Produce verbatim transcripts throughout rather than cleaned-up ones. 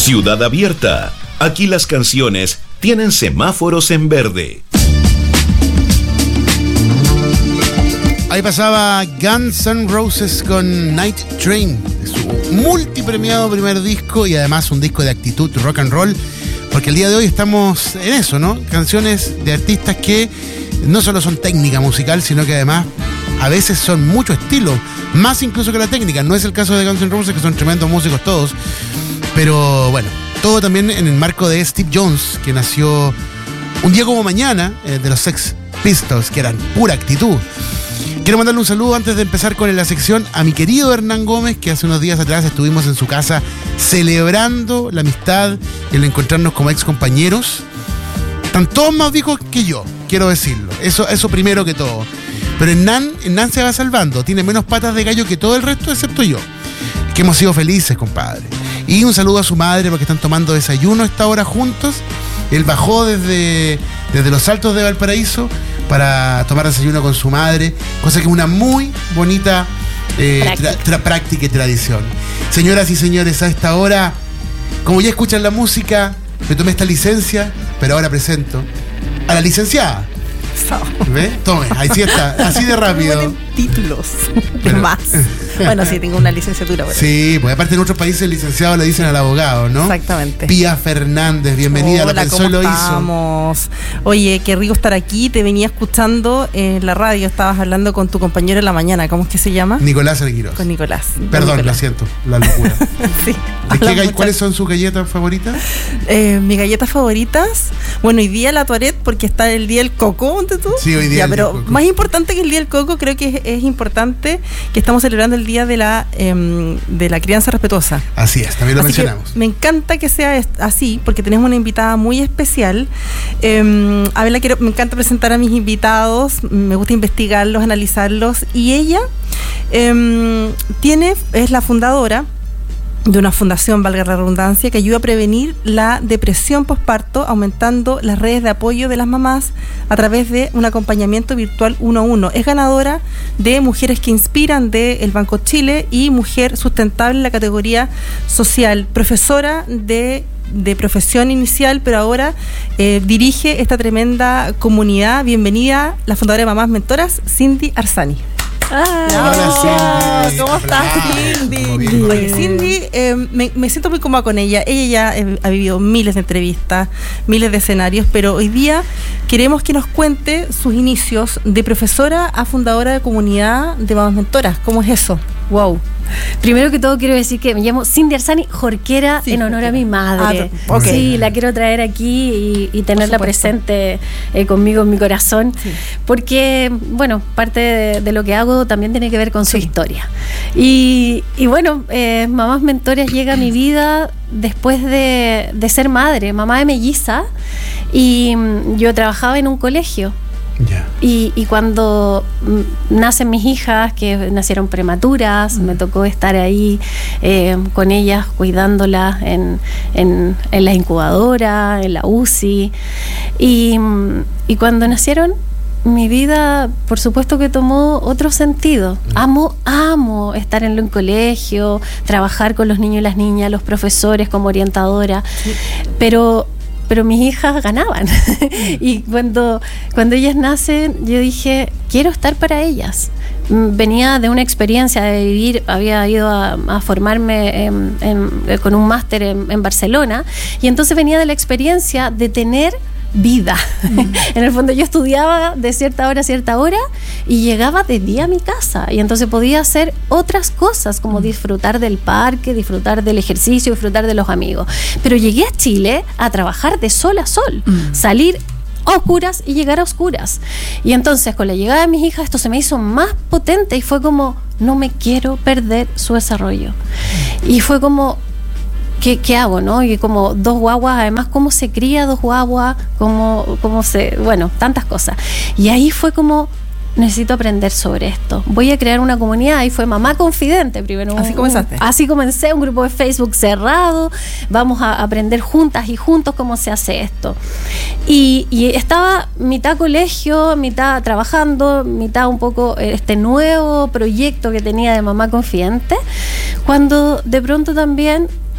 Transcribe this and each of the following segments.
Ciudad Abierta. Aquí las canciones tienen semáforos en verde. Ahí pasaba Guns N' Roses con Night Train, su multipremiado primer disco y además un disco de actitud rock and roll, porque el día de hoy estamos en eso, ¿no? Canciones de artistas que no solo son técnica musical, sino que además a veces son mucho estilo, más incluso que la técnica. No es el caso de Guns N' Roses, que son tremendos músicos todos, pero bueno, todo también en el marco de Steve Jones, que nació un día como mañana, eh, de los Sex Pistols, que eran pura actitud. Quiero mandarle un saludo antes de empezar con la sección a mi querido Hernán Gómez, que hace unos días atrás estuvimos en su casa celebrando la amistad y el encontrarnos como ex compañeros. Están todos más viejos que yo, quiero decirlo. Eso, eso primero que todo. Pero Hernán, Hernán se va salvando. Tiene menos patas de gallo que todo el resto, excepto yo. Que hemos sido felices, compadre. Y un saludo a su madre, porque están tomando desayuno a esta hora juntos. Él bajó desde, desde los Altos de Valparaíso para tomar desayuno con su madre, cosa que es una muy bonita eh, práctica. Tra, tra, práctica y tradición. Señoras y señores, a esta hora, como ya escuchan la música, me tomé esta licencia, pero ahora presento a la licenciada. ¿Ve? Tome, así está, así de rápido. Títulos, pero, más. Bueno, sí, tengo una licenciatura. Bueno. Sí, pues aparte en otros países el licenciado le dicen al abogado, ¿no? Exactamente. Pía Fernández, bienvenida. Hola, a Lo ¿cómo Pensó y Lo estamos? Hizo. Oye, qué rico estar aquí. Te venía escuchando en la radio, estabas hablando con tu compañero en la mañana. ¿Cómo es que se llama? Nicolás Arguiroz. Con Nicolás. Perdón, Nicolás. Lo siento, la locura. Sí. ¿De qué gall- ¿Cuáles son sus galletas favoritas? Eh, mis galletas favoritas. Bueno, hoy día la Tourette, porque está el día del coco, ¿dónde tú? Sí, hoy día. Ya, el pero coco. Más importante que el día del coco, creo que es, es importante que estamos celebrando el día de la eh, de la crianza respetuosa. Así es, también lo así mencionamos. Me encanta que sea así, porque tenemos una invitada muy especial. Eh, a ver, la quiero, me encanta presentar a mis invitados, me gusta investigarlos, analizarlos, y ella eh, tiene, es la fundadora de una fundación, valga la redundancia, que ayuda a prevenir la depresión posparto, aumentando las redes de apoyo de las mamás a través de un acompañamiento virtual uno a uno. Es ganadora de Mujeres que Inspiran del Banco Chile y Mujer Sustentable en la categoría social. Profesora de de profesión inicial, pero ahora eh, dirige esta tremenda comunidad. Bienvenida, la fundadora de Mamás Mentoras, Cindy Arzani. Ah, hola, Cindy. ¿Cómo estás, Cindy? Oye, Cindy, eh, me, me siento muy cómoda con ella. Ella ya eh, ha vivido miles de entrevistas, miles de escenarios, pero hoy día queremos que nos cuente sus inicios de profesora a fundadora de comunidad de Mamás Mentoras. ¿Cómo es eso? Wow. Primero que todo quiero decir que me llamo Cindy Arzani, jorquera, sí, en honor a mi madre. Ah, okay. Sí, la quiero traer aquí y, y tenerla presente eh, conmigo en mi corazón, sí. Porque, bueno, parte de, de lo que hago también tiene que ver con sí. su historia. Y, y bueno, eh, Mamás Mentoras llega a mi vida después de, de ser madre, mamá de melliza, y yo trabajaba en un colegio. Yeah. Y, y cuando nacen mis hijas, que nacieron prematuras, mm. me tocó estar ahí eh, con ellas, cuidándolas en, en, en la incubadora, en la U C I. Y, y cuando nacieron, mi vida, por supuesto que tomó otro sentido. Mm. Amo, amo estar en un colegio, trabajar con los niños y las niñas, los profesores como orientadora, sí. pero... pero mis hijas ganaban. Y cuando, cuando ellas nacen, yo dije, quiero estar para ellas. Venía de una experiencia de vivir, había ido a, a formarme en, en, con un máster en, en Barcelona, y entonces venía de la experiencia de tener vida. Mm. En el fondo yo estudiaba de cierta hora a cierta hora y llegaba de día a mi casa, y entonces podía hacer otras cosas como disfrutar del parque, disfrutar del ejercicio, disfrutar de los amigos. Pero llegué a Chile a trabajar de sol a sol, mm. salir a oscuras y llegar a oscuras. Y entonces con la llegada de mis hijas esto se me hizo más potente y fue como, no me quiero perder su desarrollo. Y fue como, ¿Qué, ¿qué hago, no? Y como dos guaguas, además, cómo se cría dos guaguas, cómo, cómo se... Bueno, tantas cosas. Y ahí fue como, necesito aprender sobre esto. Voy a crear una comunidad, y fue Mamá Confidente primero. Así comenzaste. Un, así comencé, un grupo de Facebook cerrado. Vamos a aprender juntas y juntos cómo se hace esto. Y, y estaba mitad colegio, mitad trabajando, mitad un poco este nuevo proyecto que tenía de Mamá Confidente, cuando de pronto también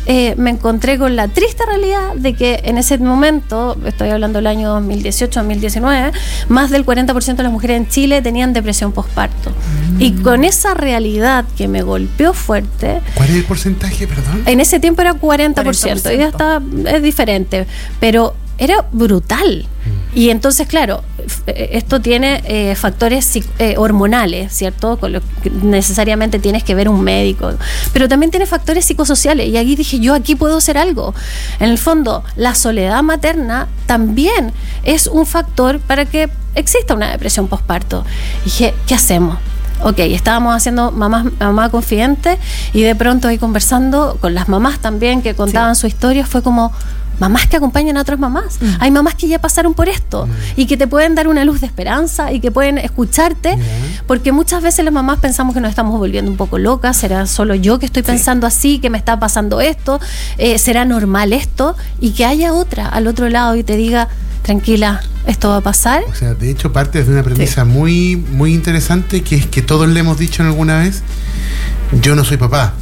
eh, me encontré con la triste realidad de que en ese momento, estoy hablando del año dos mil dieciocho dos mil diecinueve, más del cuarenta por ciento de las mujeres en Chile tenían depresión postparto. Mm. Y con esa realidad que me golpeó fuerte... ¿Cuál es el porcentaje, perdón? En ese tiempo era cuarenta por ciento, hoy está, es diferente, pero era brutal. Y entonces, claro, esto tiene eh, factores eh, hormonales, ¿cierto? Con lo que necesariamente tienes que ver un médico, pero también tiene factores psicosociales. Y aquí dije, yo aquí puedo hacer algo. En el fondo, la soledad materna también es un factor para que exista una depresión postparto. Y dije, ¿qué hacemos? Ok, estábamos haciendo mamás, mamá confidente, y de pronto ahí conversando con las mamás también que contaban sí. su historia, fue como... mamás que acompañan a otras mamás. Mm. Hay mamás que ya pasaron por esto mm. y que te pueden dar una luz de esperanza y que pueden escucharte, yeah. porque muchas veces las mamás pensamos que nos estamos volviendo un poco locas, será solo yo que estoy pensando sí. así, que me está pasando esto, eh, será normal esto, y que haya otra al otro lado y te diga, tranquila, esto va a pasar. O sea, de hecho parte de una premisa sí. muy, muy interesante, que es que todos le hemos dicho alguna vez, yo no soy papá,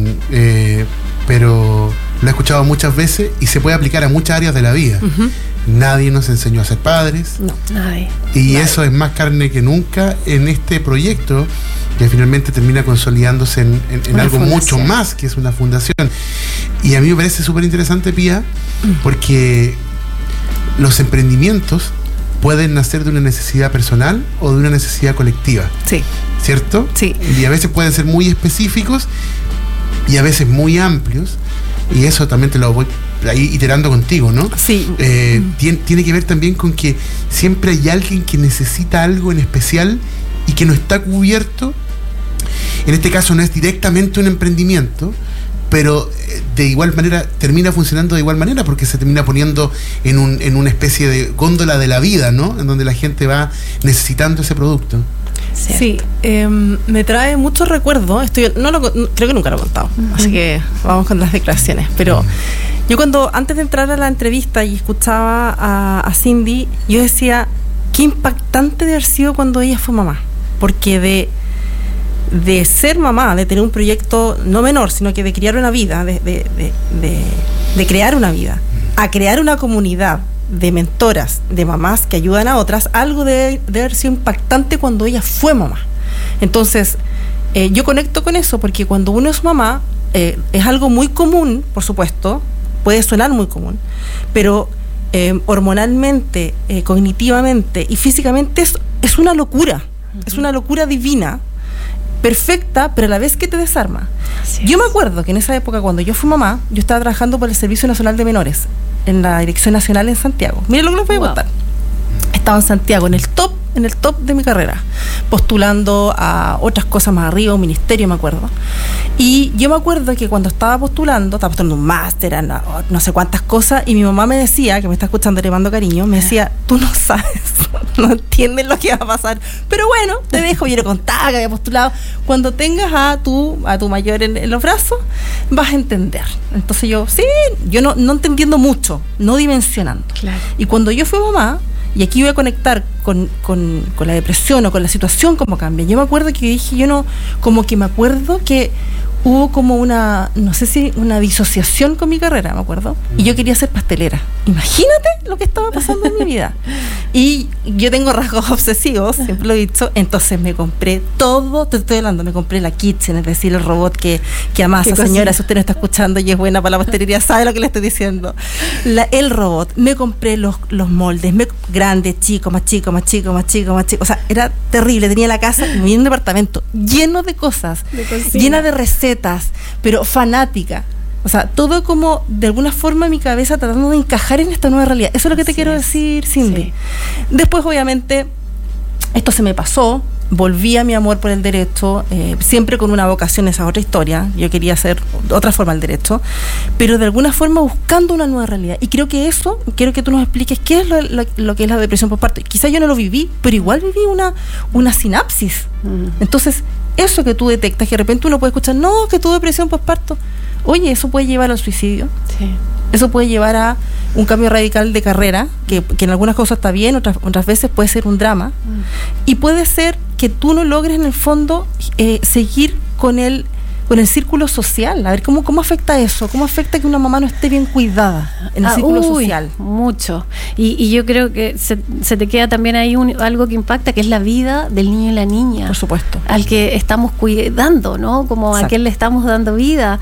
eh, pero lo he escuchado muchas veces y se puede aplicar a muchas áreas de la vida. Uh-huh. Nadie nos enseñó a ser padres. No, nadie. Y nadie. Eso es más carne que nunca en este proyecto, que finalmente termina consolidándose en, en, en algo fundación. mucho más, que es una fundación. Y a mí me parece súper interesante, Pía, uh-huh. porque los emprendimientos pueden nacer de una necesidad personal o de una necesidad colectiva. Sí. ¿Cierto? Sí. Y a veces pueden ser muy específicos y a veces muy amplios, y eso también te lo voy ahí iterando contigo, ¿no? Sí. Eh, mm. tiene, tiene que ver también con que siempre hay alguien que necesita algo en especial y que no está cubierto. En este caso no es directamente un emprendimiento, pero de igual manera termina funcionando de igual manera, porque se termina poniendo en, un, en una especie de góndola de la vida, ¿no? En donde la gente va necesitando ese producto. Cierto. Sí, eh, me trae muchos recuerdos. Estoy, no lo, no, creo que nunca lo he contado, uh-huh. así que vamos con las declaraciones. Pero uh-huh. yo cuando antes de entrar a la entrevista y escuchaba a, a Cindy, yo decía, qué impactante de haber sido cuando ella fue mamá, porque de de ser mamá, de tener un proyecto no menor, sino que de criar una vida, de, de, de, de, de crear una vida, a crear una comunidad de mentoras, de mamás que ayudan a otras, algo de, de haber sido impactante cuando ella fue mamá. Entonces, eh, yo conecto con eso, porque cuando uno es mamá, eh, es algo muy común, por supuesto, puede sonar muy común, pero eh, hormonalmente, eh, cognitivamente y físicamente es, es una locura, uh-huh. es una locura divina, perfecta, pero a la vez que te desarma. Yo me acuerdo que en esa época, cuando yo fui mamá, yo estaba trabajando por el Servicio Nacional de Menores, en la Dirección Nacional en Santiago. Miren lo que les voy a wow. contar. Estaba en Santiago, en el top, en el top de mi carrera, postulando a otras cosas más arriba, un ministerio, me acuerdo. Y yo me acuerdo que cuando estaba postulando, estaba postulando un máster, no, no sé cuántas cosas, y mi mamá me decía, que me está escuchando, le mando cariño, me decía, tú no sabes, no entiendes lo que va a pasar, pero bueno, te dejo. Yo le contaba que había postulado. Cuando tengas a tu, a tu mayor en, en los brazos, vas a entender. Entonces yo, sí, yo no, no entendiendo mucho, no dimensionando. Claro. Y cuando yo fui mamá, y aquí voy a conectar con, con, con la depresión o con la situación como cambia. Yo me acuerdo que dije, yo no, como que me acuerdo que hubo como una, no sé si una disociación con mi carrera, me acuerdo, y yo quería ser pastelera. Imagínate lo que estaba pasando en mi vida. Y yo tengo rasgos obsesivos, siempre lo he dicho, entonces me compré todo, te estoy hablando, me compré la kitchen, es decir, el robot que, que amasa. Señora, si usted no está escuchando y es buena para la pastelería, sabe lo que le estoy diciendo. La, el robot, me compré los, los moldes, me, grandes, chicos, más chicos, más chicos, más chicos, más chicos. O sea, era terrible, tenía la casa, y un departamento lleno de cosas, de llena de recetas, pero fanática. O sea, todo como de alguna forma en mi cabeza tratando de encajar en esta nueva realidad. Eso es lo que te Así quiero es. decir, Cindy. Sí. Después, obviamente, esto se me pasó. Volví a mi amor por el derecho, eh, siempre con una vocación, esa otra historia. Yo quería hacer otra forma el derecho, pero de alguna forma buscando una nueva realidad. Y creo que eso, quiero que tú nos expliques qué es lo, lo, lo que es la depresión postparto. Quizás yo no lo viví, pero igual viví una, una sinapsis. Mm. Entonces, eso que tú detectas, que de repente uno puede escuchar, no, que tuve depresión postparto. Oye, eso puede llevar al suicidio. Sí. Eso puede llevar a un cambio radical de carrera, que, que en algunas cosas está bien, otras, otras veces puede ser un drama. Mm. Y puede ser que tú no logres en el fondo eh, seguir con el con el círculo social. A ver, ¿cómo, cómo afecta eso? ¿Cómo afecta que una mamá no esté bien cuidada en el ah, círculo uy, social? Mucho. Y, y yo creo que se, se te queda también ahí un, algo que impacta, que es la vida del niño y la niña. Por supuesto. Al que estamos cuidando, ¿no? Como Exacto. a quien le estamos dando vida.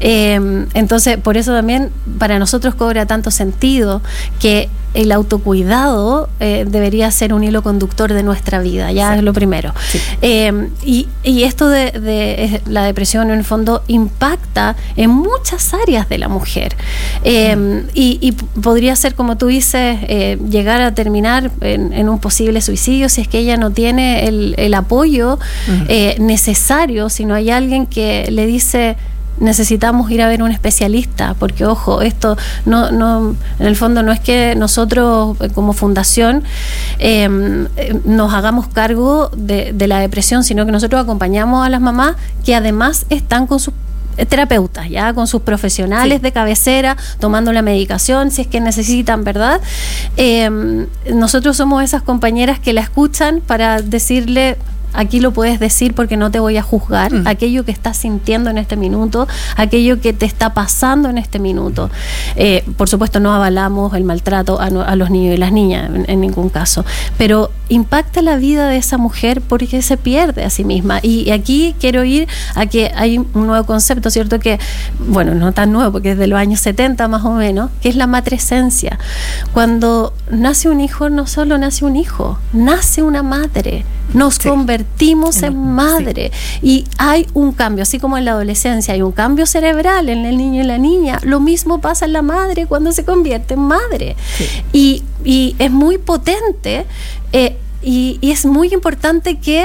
Eh, entonces, por eso también para nosotros cobra tanto sentido que el autocuidado eh, debería ser un hilo conductor de nuestra vida, ya Exacto. es lo primero. Sí. Eh, y, y esto de, de la depresión en el fondo impacta en muchas áreas de la mujer. Eh, mm. y, y podría ser, como tú dices, eh, llegar a terminar en, en un posible suicidio si es que ella no tiene el, el apoyo mm. eh, necesario, si no hay alguien que le dice: necesitamos ir a ver un especialista, porque ojo, esto no, no, en el fondo no es que nosotros como fundación eh, nos hagamos cargo de, de la depresión, sino que nosotros acompañamos a las mamás que además están con sus terapeutas, ya con sus profesionales sí. de cabecera, tomando la medicación si es que necesitan, ¿verdad? Eh, nosotros somos esas compañeras que la escuchan para decirle: aquí lo puedes decir porque no te voy a juzgar, mm. aquello que estás sintiendo en este minuto, aquello que te está pasando en este minuto. Eh, por supuesto no avalamos el maltrato a, no, a los niños y las niñas en, en ningún caso, pero impacta la vida de esa mujer porque se pierde a sí misma. Y, y aquí quiero ir a que hay un nuevo concepto, ¿cierto? Que, bueno, no tan nuevo porque es de los años setenta más o menos, que es la matresencia. Cuando nace un hijo, no solo nace un hijo, nace una madre. Nos sí. convertimos en, en madre sí. y hay un cambio, así como en la adolescencia hay un cambio cerebral en el niño y la niña, lo mismo pasa en la madre cuando se convierte en madre sí. y, y es muy potente eh, y, y es muy importante que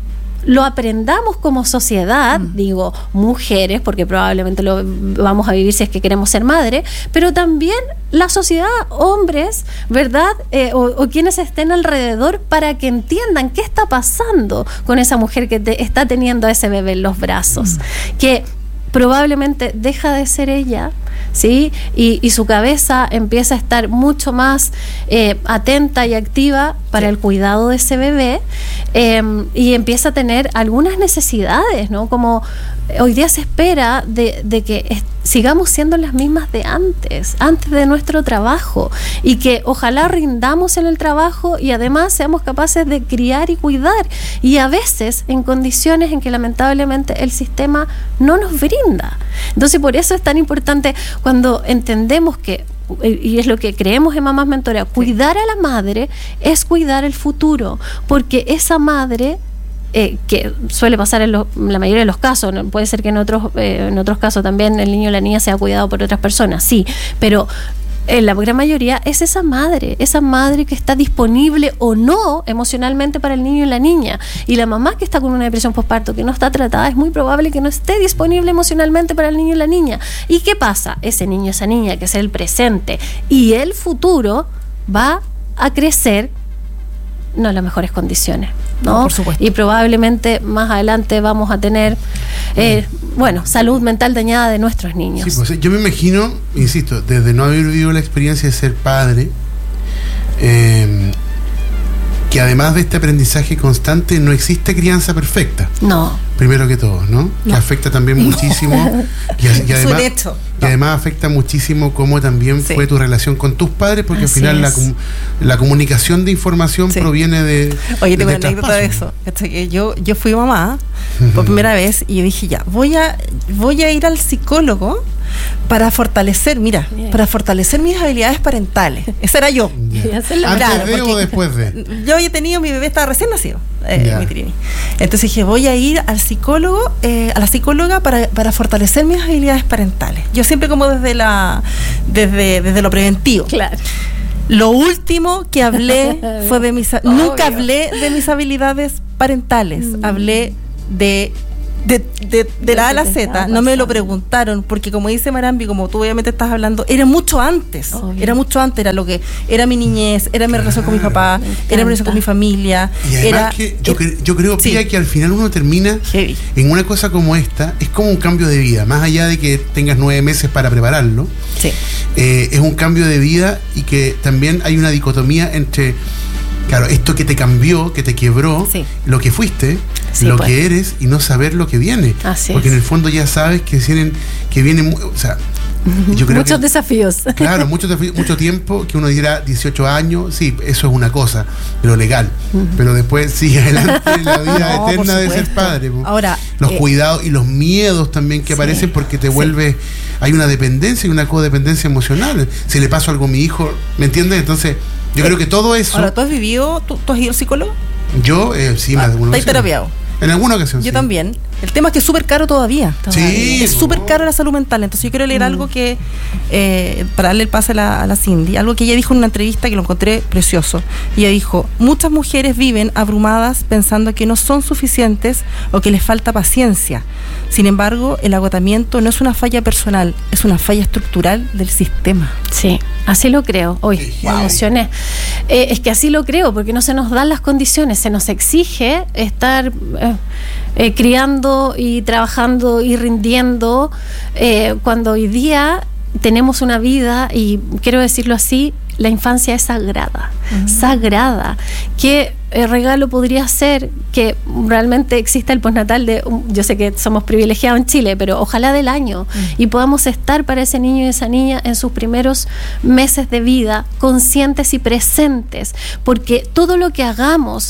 lo aprendamos como sociedad, mm. digo, mujeres, porque probablemente lo vamos a vivir si es que queremos ser madre, pero también la sociedad, hombres, ¿verdad? Eh, o, o quienes estén alrededor, para que entiendan qué está pasando con esa mujer que te, está teniendo a ese bebé en los brazos, mm. que probablemente deja de ser ella, ¿sí? Y, y su cabeza empieza a estar mucho más eh, atenta y activa para sí. el cuidado de ese bebé eh, y empieza a tener algunas necesidades, ¿no? Como hoy día se espera de, de que est- sigamos siendo las mismas de antes, antes de nuestro trabajo, y que ojalá rindamos en el trabajo y además seamos capaces de criar y cuidar, y a veces en condiciones en que lamentablemente el sistema no nos brinda. Entonces por eso es tan importante cuando entendemos que, y es lo que creemos en Mamás Mentoras, cuidar a la madre es cuidar el futuro, porque esa madre Eh, que suele pasar en lo, la mayoría de los casos, ¿no? Puede ser que en otros eh, en otros casos también el niño o la niña sea cuidado por otras personas, sí, pero en la gran mayoría es esa madre, esa madre que está disponible o no emocionalmente para el niño y la niña. Y la mamá que está con una depresión postparto, que no está tratada, es muy probable que no esté disponible emocionalmente para el niño y la niña. ¿Y qué pasa? Ese niño, esa niña, que es el presente y el futuro, va a crecer no en las mejores condiciones, ¿no? No, por supuesto. Y probablemente más adelante vamos a tener, eh, bueno, salud mental dañada de nuestros niños. Sí, pues, yo me imagino, insisto, desde no haber vivido la experiencia de ser padre, eh, que además de este aprendizaje constante no existe crianza perfecta. No. Primero que todo, ¿no? no. Que afecta también muchísimo. y, y además, es un hecho. Y además afecta muchísimo cómo también sí. fue tu relación con tus padres, porque Así al final la, la comunicación de información sí. proviene de. Oye, tengo una anécdota de eso. Que yo, yo fui mamá por primera vez y yo dije, ya, voy a, voy a ir al psicólogo para fortalecer, mira, yeah. para fortalecer mis habilidades parentales. Esa era yo. Yeah. ¿Antes claro, de o después de? Yo había tenido, mi bebé estaba recién nacido, eh, yeah. mi trini. Entonces dije, voy a ir al psicólogo, eh, a la psicóloga para, para fortalecer mis habilidades parentales. Yo siempre como desde la, desde, desde lo preventivo. Claro. Lo último que hablé fue de mis, nunca hablé de mis habilidades parentales, mm. hablé de De, de, de la A a la Z, no me lo preguntaron, porque como dice Marambi, como tú obviamente estás hablando, era mucho antes, Obvio. era mucho antes, era lo que era mi niñez, era mi claro, relación con mi papá, era mi relación con mi familia. Y además era, que yo, cre- yo creo sí. Pía, que al final uno termina Heavy. en una cosa como esta, es como un cambio de vida, más allá de que tengas nueve meses para prepararlo, sí. eh, es un cambio de vida, y que también hay una dicotomía entre Claro, esto que te cambió, que te quebró, Sí. lo que fuiste, Sí, lo pues. que eres y no saber lo que viene. Así Porque es. en el fondo ya sabes que vienen, que vienen, mu- o sea, yo creo Muchos que, desafíos. claro, mucho, defi- mucho tiempo, que uno dirá dieciocho años, sí, eso es una cosa, lo legal. Pero después sigue adelante la vida No, por eterna de ser supuesto. padre. po. Ahora, los eh, cuidados y los miedos también que Sí, aparecen porque te sí. vuelves, hay una dependencia y una codependencia emocional. Si le paso algo a mi hijo, ¿me entiendes? Entonces, yo creo que todo eso, Ahora, ¿tú has vivido, tú, tú has ido al psicólogo? yo eh, sí, Ah, más de alguna ¿estás ocasión. terapiado? En alguna ocasión, Yo sí. también. El tema es que es súper caro todavía. Sí, Es súper caro la salud mental. Entonces yo quiero leer algo que, eh, para darle el pase a la, a la Cindy, algo que ella dijo en una entrevista que lo encontré precioso. Ella dijo, muchas mujeres viven abrumadas pensando que no son suficientes o que les falta paciencia. Sin embargo, el agotamiento no es una falla personal, es una falla estructural del sistema. Sí, así lo creo. Hoy me Wow. emocioné. Eh, es que así lo creo, porque no se nos dan las condiciones, se nos exige estar eh, eh, criando y trabajando y rindiendo, eh, cuando hoy día tenemos una vida, y quiero decirlo así, la infancia es sagrada, uh-huh. sagrada. ¿Qué eh, regalo podría ser que realmente exista el postnatal de, um, yo sé que somos privilegiados en Chile, pero ojalá del año, uh-huh. y podamos estar para ese niño y esa niña en sus primeros meses de vida, conscientes y presentes, porque todo lo que hagamos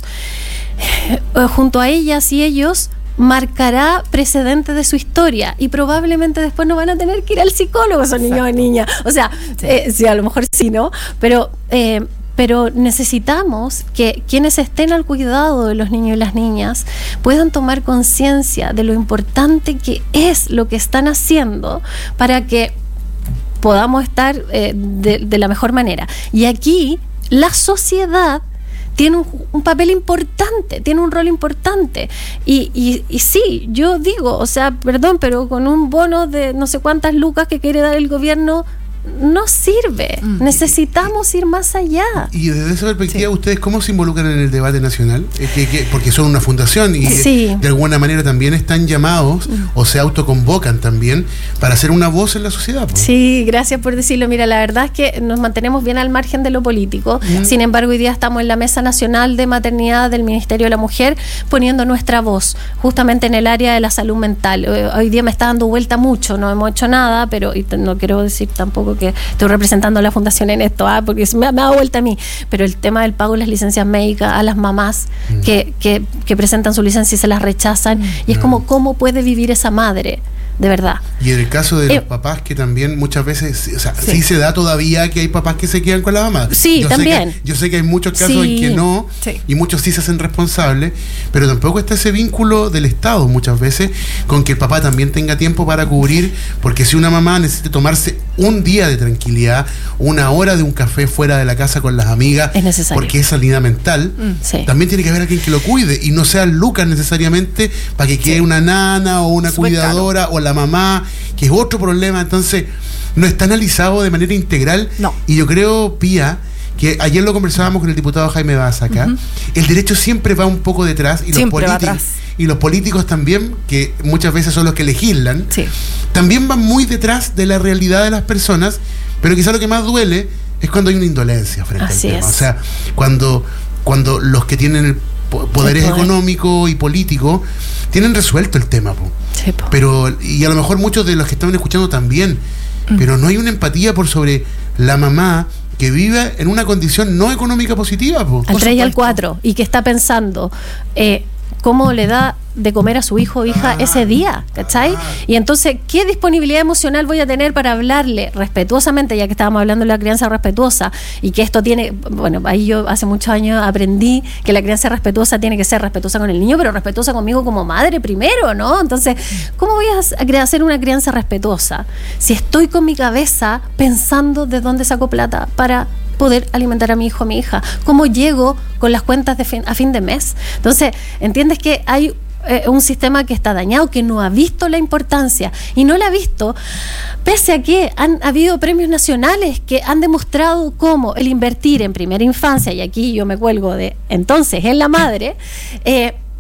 eh, junto a ellas y ellos marcará precedentes de su historia, y probablemente después no van a tener que ir al psicólogo esos niños o niñas. O sea, sí. Eh, sí, a lo mejor sí, ¿no? Pero, eh, pero necesitamos que quienes estén al cuidado de los niños y las niñas puedan tomar conciencia de lo importante que es lo que están haciendo para que podamos estar eh, de, de la mejor manera. Y aquí la sociedad tiene un, un papel importante, tiene un rol importante. Y, y, y sí, yo digo, o sea, perdón, pero con un bono de no sé cuántas lucas que quiere dar el gobierno, no sirve. Mm. Necesitamos ir más allá. Y desde esa perspectiva, sí. ¿ustedes cómo se involucran en el debate nacional? Es que, que, porque son una fundación y sí. de, de alguna manera también están llamados mm. o se autoconvocan también para ser una voz en la sociedad, ¿no? Sí, gracias por decirlo. Mira, la verdad es que nos mantenemos bien al margen de lo político. Mm. Sin embargo, hoy día estamos en la Mesa Nacional de Maternidad del Ministerio de la Mujer poniendo nuestra voz justamente en el área de la salud mental. Hoy día me está dando vuelta mucho, no hemos hecho nada, pero y no quiero decir tampoco que estoy representando a la fundación en esto, ¿ah? porque me, me ha dado vuelta a mí, pero el tema del pago de las licencias médicas a las mamás mm. que, que, que presentan su licencia y se las rechazan, mm. y es como, ¿cómo puede vivir esa madre? De verdad. Y en el caso de eh, los papás, que también muchas veces, o sea, sí. sí se da todavía que hay papás que se quedan con la mamá. Sí, yo también. Sé que, yo sé que hay muchos casos sí. en que no, sí. y muchos sí se hacen responsables, pero tampoco está ese vínculo del Estado muchas veces con que el papá también tenga tiempo para cubrir, porque si una mamá necesita tomarse un día de tranquilidad, una hora de un café fuera de la casa con las amigas, es necesario. Porque es sanidad mental, mm, sí. también tiene que haber alguien que lo cuide, y no sean lucas necesariamente para que quede sí. una nana o una Súper cuidadora caro. O la mamá, que es otro problema. Entonces no está analizado de manera integral. No. Y yo creo, Pía, que ayer lo conversábamos con el diputado Jaime Baza acá, uh-huh. el derecho siempre va un poco detrás, y los, políticos, y los políticos también, que muchas veces son los que legislan, sí. también van muy detrás de la realidad de las personas, pero quizá lo que más duele es cuando hay una indolencia frente Así al tema. Es. O sea, cuando, cuando los que tienen el poderes el poder. económicos y políticos tienen resuelto el tema, po. Sí, po. Pero, y a lo mejor muchos de los que estaban escuchando también, mm. pero no hay una empatía por sobre la mamá que vive en una condición no económica positiva, po. Al tres y al cuatro, y que está pensando eh, cómo le da de comer a su hijo o hija ah, ese día, ¿cachai? Ah. Y entonces, ¿qué disponibilidad emocional voy a tener para hablarle respetuosamente, ya que estábamos hablando de la crianza respetuosa, y que esto tiene, bueno, ahí yo hace muchos años aprendí que la crianza respetuosa tiene que ser respetuosa con el niño, pero respetuosa conmigo como madre primero, ¿no? Entonces, ¿cómo voy a hacer una crianza respetuosa si estoy con mi cabeza pensando de dónde saco plata para poder alimentar a mi hijo, a mi hija? ¿Cómo llego con las cuentas de fin, a fin de mes? Entonces, ¿entiendes que hay eh, un sistema que está dañado, que no ha visto la importancia, y no la ha visto, pese a que han habido premios nacionales que han demostrado cómo el invertir en primera infancia, y aquí yo me cuelgo de entonces en la madre, eh,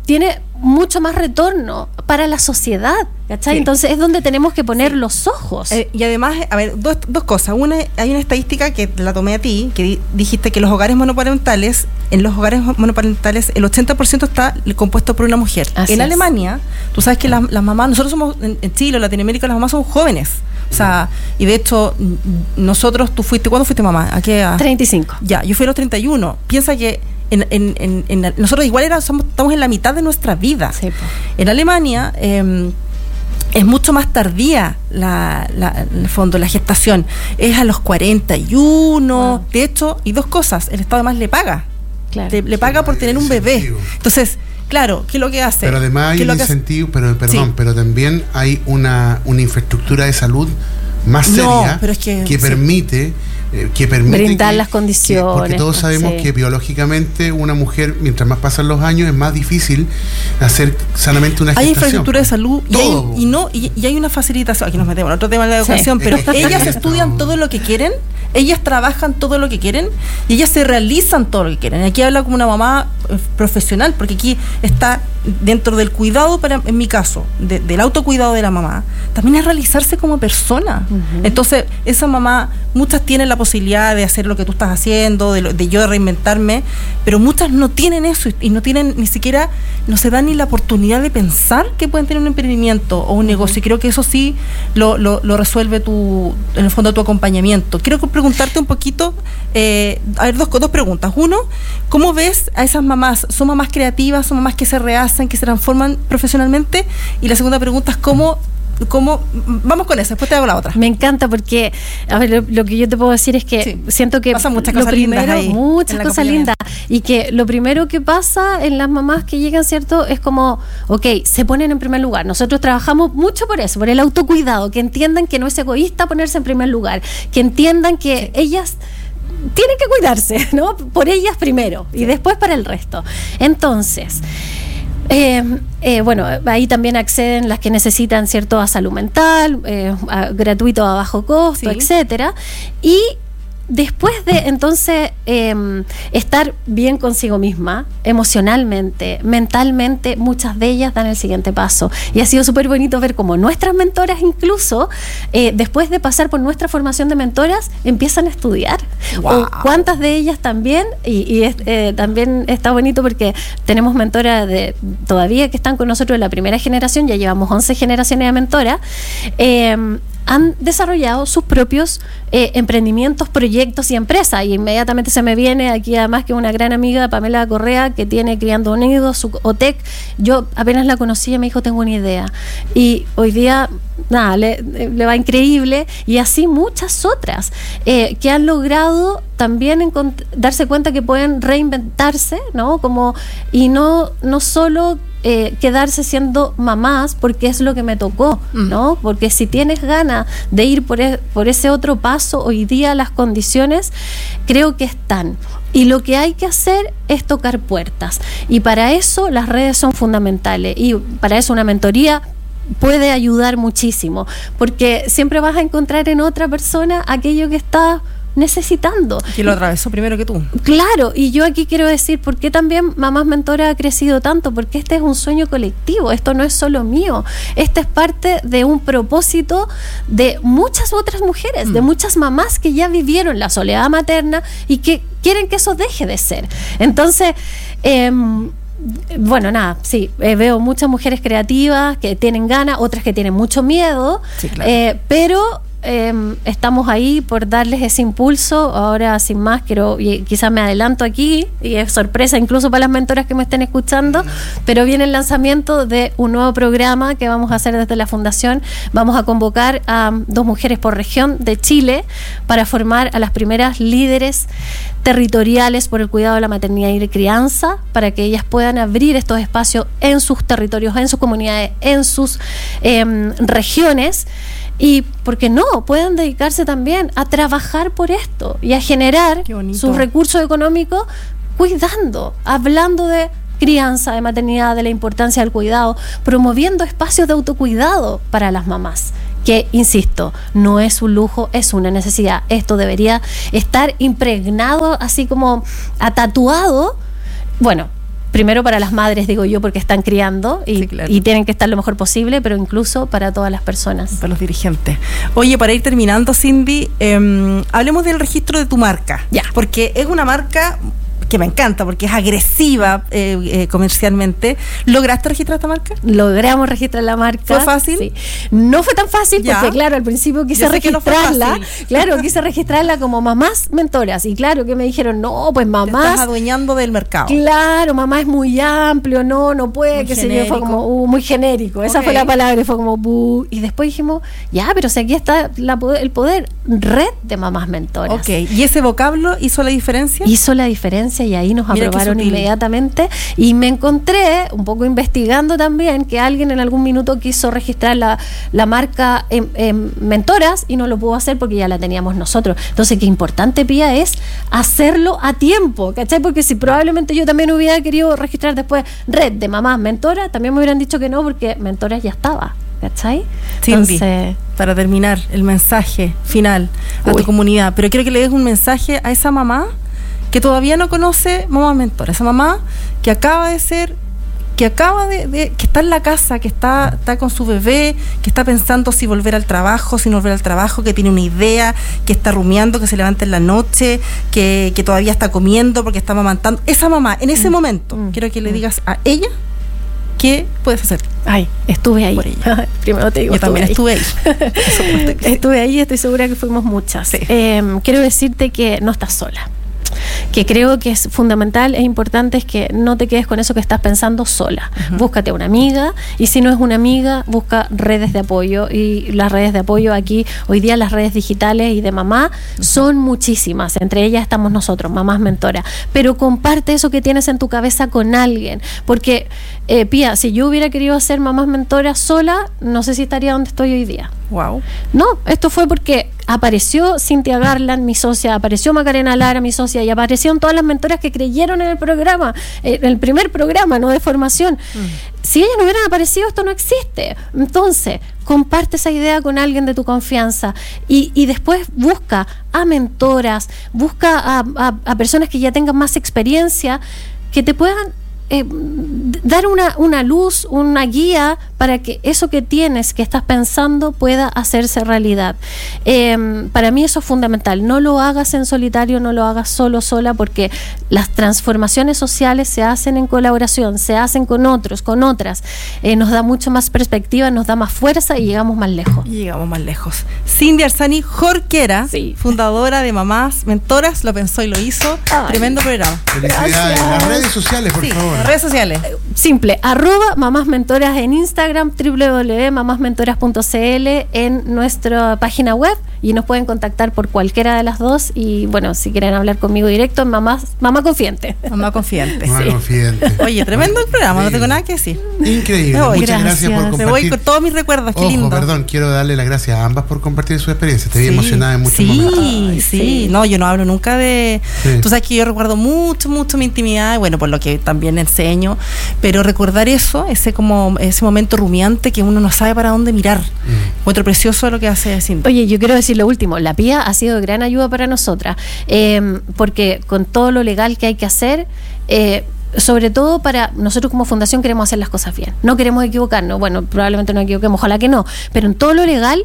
tiene mucho más retorno para la sociedad, ¿cachai? Sí. Entonces es donde tenemos que poner sí. los ojos. Eh, y además, a ver, dos, dos cosas. Una, hay una estadística que la tomé a ti, que di, dijiste que los hogares monoparentales, en los hogares monoparentales, el ochenta por ciento está compuesto por una mujer. Así en es. Alemania, tú sabes que las, las mamás, nosotros somos, en, en Chile o Latinoamérica, las mamás son jóvenes. O sea, y de hecho, nosotros, tú fuiste, ¿cuándo fuiste mamá? ¿A qué edad? treinta y cinco. Ya, yo fui a los treinta y uno. Piensa que En, en, en, en, nosotros igual era, somos, estamos en la mitad de nuestra vida. Sí, en Alemania eh, es mucho más tardía la, la, en el fondo la gestación, es a los cuarenta y uno. Wow. De hecho, y dos cosas, el Estado además le paga, claro. le, le paga sí, por tener un bebé. Entonces, claro, ¿qué es lo que hace? Pero además hay un incentivo, pero perdón, sí. pero también hay una, una infraestructura de salud más seria no, pero es que, que sí. permite que permite brindar que, las condiciones, que, porque todos sabemos sí. que biológicamente una mujer, mientras más pasan los años, es más difícil hacer sanamente una hay gestación. Hay infraestructura de salud y hay, y, no, y, y hay una facilitación. Aquí nos metemos en otro tema de la educación, sí. pero ellas estudian todo lo que quieren, ellas trabajan todo lo que quieren y ellas se realizan todo lo que quieren. Aquí habla como una mamá profesional, porque aquí está dentro del cuidado, para, en mi caso, de, del autocuidado de la mamá, también es realizarse como persona. Uh-huh. Entonces, esa mamá, muchas tienen la posibilidad de hacer lo que tú estás haciendo, de, lo, de yo de reinventarme, pero muchas no tienen eso y, y no tienen ni siquiera, no se dan ni la oportunidad de pensar que pueden tener un emprendimiento o un uh-huh. negocio. Y creo que eso sí lo, lo, lo resuelve tu, en el fondo, tu acompañamiento. Quiero preguntarte un poquito, eh, a ver, dos, dos preguntas. Uno, ¿cómo ves a esas mamás? ¿Son mamás creativas? ¿Son mamás que se rehacen, que se transforman profesionalmente? Y la segunda pregunta es ¿cómo, cómo vamos con eso? Después te hago la otra. Me encanta porque, a ver, lo, lo que yo te puedo decir es que sí. siento que pasan muchas lo cosas primero, lindas ahí, muchas cosas lindas, y que lo primero que pasa en las mamás que llegan, ¿cierto? Es como, ok, se ponen en primer lugar. Nosotros trabajamos mucho por eso, por el autocuidado, que entiendan que no es egoísta ponerse en primer lugar, que entiendan que sí. ellas tienen que cuidarse, ¿no? Por ellas primero y después para el resto. Entonces, Eh, eh, bueno, ahí también acceden las que necesitan, ¿cierto?, a salud mental, eh, a, gratuito a bajo costo, sí. etcétera. Y después de entonces eh, estar bien consigo misma, emocionalmente, mentalmente, muchas de ellas dan el siguiente paso. Y ha sido súper bonito ver cómo nuestras mentoras incluso, eh, después de pasar por nuestra formación de mentoras, empiezan a estudiar. Wow. O cuántas de ellas también, y, y es, eh, también está bonito porque tenemos mentoras de, todavía que están con nosotros de la primera generación, ya llevamos once generaciones de mentoras, eh, han desarrollado sus propios eh, emprendimientos, proyectos y empresas. Y inmediatamente se me viene aquí además que una gran amiga, Pamela Correa, que tiene Criando Unidos, su OTEC. Yo apenas la conocí y me dijo, tengo una idea. Y hoy día, nada, le, le va increíble. Y así muchas otras eh, que han logrado también encont- darse cuenta que pueden reinventarse, ¿no? Como, y no, no solo Eh, quedarse siendo mamás porque es lo que me tocó, ¿no? Porque si tienes ganas de ir por, e- por ese otro paso, hoy día las condiciones creo que están. Y lo que hay que hacer es tocar puertas. Y para eso las redes son fundamentales. Y para eso una mentoría puede ayudar muchísimo. Porque siempre vas a encontrar en otra persona aquello que está necesitando. Que lo atravesó primero que tú. Claro, y yo aquí quiero decir por qué también Mamás Mentora ha crecido tanto, porque este es un sueño colectivo, esto no es solo mío, este es parte de un propósito de muchas otras mujeres, mm. de muchas mamás que ya vivieron la soledad materna y que quieren que eso deje de ser. Entonces, eh, bueno, nada, sí, eh, veo muchas mujeres creativas que tienen ganas, otras que tienen mucho miedo, sí, claro. eh, pero Eh, estamos ahí por darles ese impulso. Ahora, sin más, quiero, y quizás me adelanto aquí, y es sorpresa incluso para las mentoras que me estén escuchando, pero viene el lanzamiento de un nuevo programa que vamos a hacer desde la Fundación. Vamos a convocar a dos mujeres por región de Chile para formar a las primeras líderes territoriales por el cuidado de la maternidad y de crianza, para que ellas puedan abrir estos espacios en sus territorios, en sus comunidades, en sus eh, regiones. Y, ¿por qué no?, pueden dedicarse también a trabajar por esto y a generar sus recursos económicos cuidando, hablando de crianza, de maternidad, de la importancia del cuidado, promoviendo espacios de autocuidado para las mamás, que, insisto, no es un lujo, es una necesidad. Esto debería estar impregnado, así como atatuado, bueno, primero para las madres, digo yo, porque están criando y, sí, claro. y tienen que estar lo mejor posible, pero incluso para todas las personas. Para los dirigentes. Oye, para ir terminando, Cindy, eh, hablemos del registro de tu marca. Ya. Porque es una marca que me encanta, porque es agresiva eh, eh, comercialmente. ¿Lograste registrar esta marca? Logramos registrar la marca. ¿Fue fácil? Sí. No fue tan fácil Ya. porque, claro, al principio quise registrarla. No claro, quise registrarla como mamás mentoras. Y claro, que me dijeron, no, pues mamás. Te estás adueñando del mercado. Claro, mamá es muy amplio, no, no puede, Muy que se yo, fue genérico. como, uh, muy genérico. Esa Ok. fue la palabra, y fue como, buh. Y después dijimos, ya, pero si aquí está la, el poder, red de mamás mentoras. Ok, ¿y ese vocablo hizo la diferencia? Hizo la diferencia y ahí nos Mira qué aprobaron sutil. inmediatamente. Y me encontré, un poco investigando también, que alguien en algún minuto quiso registrar la, la marca en, en Mentoras y no lo pudo hacer porque ya la teníamos nosotros. Entonces, qué importante, Pía, es hacerlo a tiempo, ¿cachai? Porque si probablemente yo también hubiera querido registrar después red de mamás mentoras, también me hubieran dicho que no, porque Mentoras ya estaba, ¿cachai? Cindy, Entonces, para terminar, el mensaje final a Uy. tu comunidad. Pero quiero que le des un mensaje a esa mamá que todavía no conoce Mamá Mentora. Esa mamá que acaba de ser, que acaba de, de que está en la casa, que está, está con su bebé, que está pensando si volver al trabajo, si no volver al trabajo, que tiene una idea, que está rumiando, que se levanta en la noche, que, que todavía está comiendo porque está amamantando. Esa mamá, en ese Mm. momento, Mm. quiero que le digas a ella qué puedes hacer. ay, estuve ahí. Por ella. Primero te digo, Yo también ahí. estuve ahí. Por supuesto que sí. Estuve ahí y estoy segura que fuimos muchas. Sí. Eh, quiero decirte que no estás sola. Que creo que es fundamental, es importante, es que no te quedes con eso que estás pensando sola. Uh-huh. Búscate una amiga, y si no es una amiga, busca redes de apoyo. Y las redes de apoyo aquí, hoy día las redes digitales y de mamá, uh-huh, son muchísimas. Entre ellas estamos nosotros, Mamás Mentoras. Pero comparte eso que tienes en tu cabeza con alguien. Porque, eh, Pía, si yo hubiera querido hacer Mamás Mentoras sola, no sé si estaría donde estoy hoy día. Wow. No, esto fue porque apareció Cintia Garland, mi socia, apareció Macarena Lara, mi socia, y aparecieron todas las mentoras que creyeron en el programa, en el primer programa, ¿no?, de formación. Mm. Si ellas no hubieran aparecido, esto no existe. Entonces, comparte esa idea con alguien de tu confianza y, y después busca a mentoras, busca a, a, a personas que ya tengan más experiencia, que te puedan Eh, dar una, una luz, una guía para que eso que tienes, que estás pensando, pueda hacerse realidad. Eh, para mí eso es fundamental. No lo hagas en solitario, no lo hagas solo, sola, porque las transformaciones sociales se hacen en colaboración, se hacen con otros, con otras. Eh, nos da mucho más perspectiva, nos da más fuerza y llegamos más lejos. Y llegamos más lejos. Cindy Arzani Jorquera, sí, fundadora de Mamás Mentoras, lo pensó y lo hizo. Ay, tremendo programa. Felicidades. Las redes sociales, por sí, favor. Redes sociales. Simple, arroba Mamás Mentoras en Instagram, doble u doble u doble u punto mamás mentoras punto c l en nuestra página web, y nos pueden contactar por cualquiera de las dos. Y bueno, si quieren hablar conmigo directo, en Mamás, Mamá Confiante. Mamá Confiante. Mamá sí. Confiante. Oye, tremendo el programa, no tengo nada que decir. Increíble, voy, muchas gracias. gracias por compartir. Me voy con todos mis recuerdos, qué Ojo, lindo. perdón, quiero darle las gracias a ambas por compartir su experiencia. Te vi sí, emocionada en muchos sí, momentos. Sí, sí, no, yo no hablo nunca de... Sí. Tú sabes que yo recuerdo mucho, mucho mi intimidad, bueno, por lo que también enseño, pero recordar eso, ese como ese momento rumiante que uno no sabe para dónde mirar. Mm. Otro precioso lo que hace Cindy. Oye, yo quiero decir lo último, la Pía ha sido de gran ayuda para nosotras, eh, porque con todo lo legal que hay que hacer, eh, sobre todo para nosotros como fundación queremos hacer las cosas bien, no queremos equivocarnos, bueno, probablemente nos equivoquemos, ojalá que no, pero en todo lo legal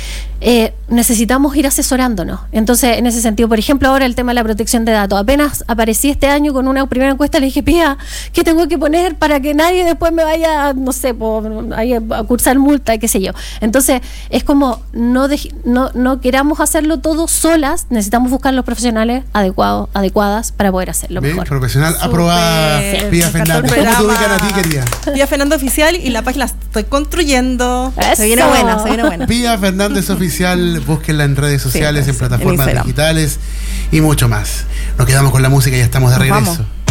eh, necesitamos ir asesorándonos. Entonces, en ese sentido, por ejemplo, ahora el tema de la protección de datos, apenas aparecí este año con una primera encuesta, le dije, Pía, ¿qué tengo que poner para que nadie después me vaya, no sé, por, a cursar multa, qué sé yo? Entonces, es como no, de, no, no queramos hacerlo todo solas, necesitamos buscar los profesionales adecuados, adecuadas para poder hacerlo Bien, mejor. profesional Súper. aprobada, Pía Fernández. ¿Cómo te ubican a ti, querida? Pía Fernández Oficial, y la página la estoy construyendo. Eso. Se viene buena, se viene buena. Pía Fernández Oficial, búsquenla en redes sociales, sí, en plataformas en digitales y mucho más. Nos quedamos con la música y ya estamos de Nos regreso. Vamos.